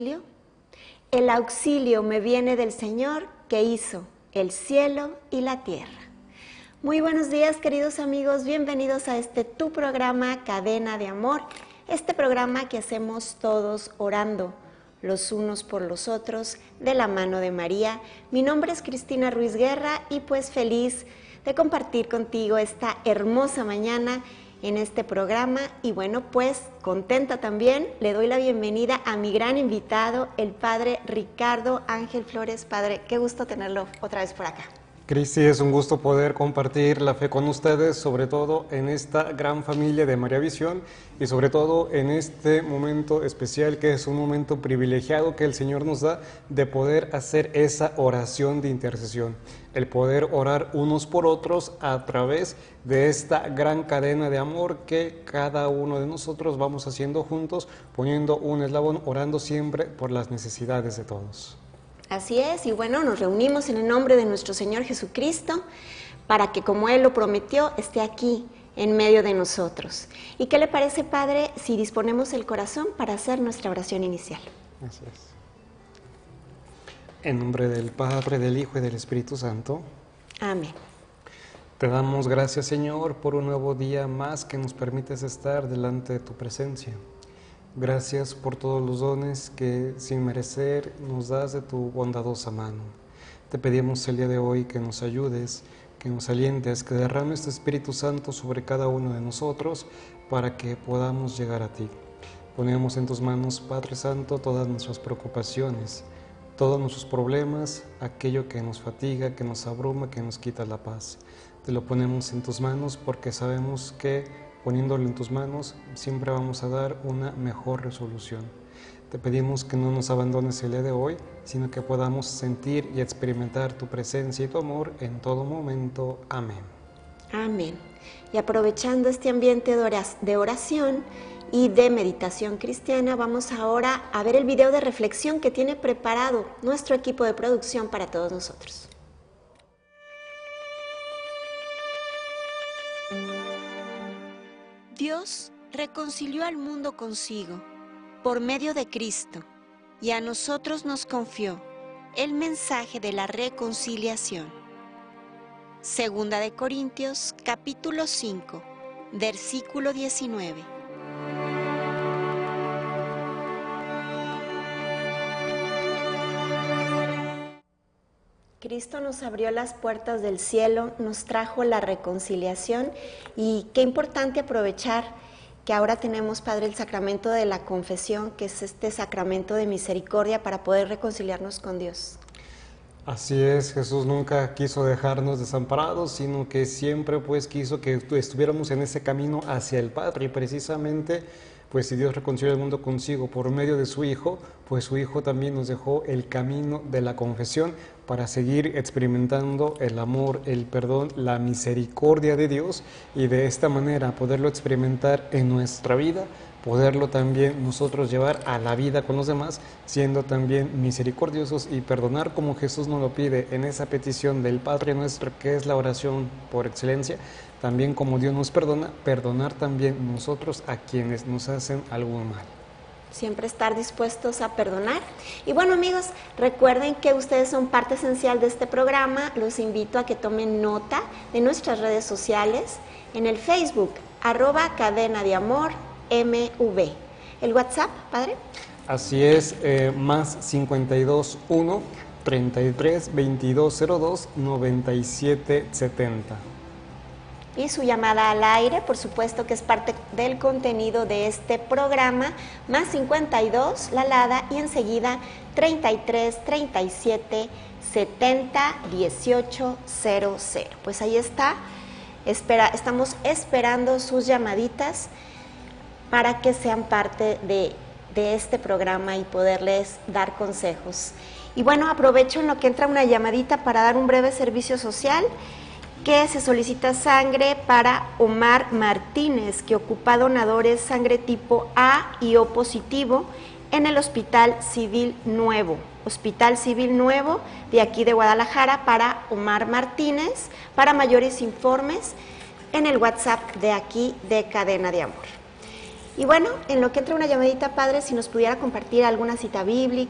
El auxilio me viene del Señor que hizo el cielo y la tierra. Muy buenos días, queridos amigos, bienvenidos a tu programa Cadena de Amor, este programa que hacemos todos orando los unos por los otros de la mano de María. Mi nombre es Cristina Ruiz Guerra y pues feliz de compartir contigo esta hermosa mañana en este programa y bueno, pues contenta también, le doy la bienvenida a mi gran invitado, el Padre Ricardo Ángel Flores. Padre, qué gusto tenerlo otra vez por acá. Cristi, es un gusto poder compartir la fe con ustedes, sobre todo en esta gran familia de María Visión y sobre todo en este momento especial que es un momento privilegiado que el Señor nos da de poder hacer esa oración de intercesión, el poder orar unos por otros a través de esta gran cadena de amor que cada uno de nosotros vamos haciendo juntos, poniendo un eslabón, orando siempre por las necesidades de todos. Así es, y bueno, nos reunimos en el nombre de nuestro Señor Jesucristo para que, como Él lo prometió, esté aquí en medio de nosotros. ¿Y qué le parece, Padre, si disponemos el corazón para hacer nuestra oración inicial? Así es. En nombre del Padre, del Hijo y del Espíritu Santo. Amén. Te damos gracias, Señor, por un nuevo día más que nos permites estar delante de tu presencia. Gracias por todos los dones que sin merecer nos das de tu bondadosa mano. Te pedimos el día de hoy que nos ayudes, que nos alientes, que derrames tu Espíritu Santo sobre cada uno de nosotros para que podamos llegar a ti. Ponemos en tus manos, Padre Santo, todas nuestras preocupaciones, todos nuestros problemas, aquello que nos fatiga, que nos abruma, que nos quita la paz. Te lo ponemos en tus manos porque sabemos que poniéndolo en tus manos, siempre vamos a dar una mejor resolución. Te pedimos que no nos abandones el día de hoy, sino que podamos sentir y experimentar tu presencia y tu amor en todo momento. Amén. Amén. Y aprovechando este ambiente de oración y de meditación cristiana, vamos ahora a ver el video de reflexión que tiene preparado nuestro equipo de producción para todos nosotros. Dios reconcilió al mundo consigo por medio de Cristo y a nosotros nos confió el mensaje de la reconciliación. Segunda de Corintios, capítulo 5, versículo 19. Cristo nos abrió las puertas del cielo, nos trajo la reconciliación y qué importante aprovechar que ahora tenemos, Padre, el sacramento de la confesión, que es este sacramento de misericordia para poder reconciliarnos con Dios. Así es, Jesús nunca quiso dejarnos desamparados, sino que siempre pues quiso que estuviéramos en ese camino hacia el Padre y precisamente pues si Dios reconcilió el mundo consigo por medio de su Hijo, pues su Hijo también nos dejó el camino de la confesión para seguir experimentando el amor, el perdón, la misericordia de Dios y de esta manera poderlo experimentar en nuestra vida, poderlo también nosotros llevar a la vida con los demás, siendo también misericordiosos y perdonar como Jesús nos lo pide en esa petición del Padre Nuestro, que es la oración por excelencia. También como Dios nos perdona, perdonar también nosotros a quienes nos hacen algún mal. Siempre estar dispuestos a perdonar. Y bueno, amigos, recuerden que ustedes son parte esencial de este programa. Los invito a que tomen nota de nuestras redes sociales en el Facebook, @Cadena de Amor MV. ¿El WhatsApp, Padre? Así es, más 521 33 2202 97 70. Y su llamada al aire, por supuesto que es parte del contenido de este programa, más 52, la alada, y enseguida 33 37 70 18 00. Pues ahí está, estamos esperando sus llamaditas para que sean parte de este programa y poderles dar consejos. Y bueno, aprovecho en lo que entra una llamadita para dar un breve servicio social, que se solicita sangre para Omar Martínez, que ocupa donadores sangre tipo A y O positivo en el Hospital Civil Nuevo de aquí de Guadalajara, para Omar Martínez. Para mayores informes en el WhatsApp de aquí de Cadena de Amor. Y bueno, en lo que entra una llamadita, padre, si nos pudiera compartir alguna cita bíblica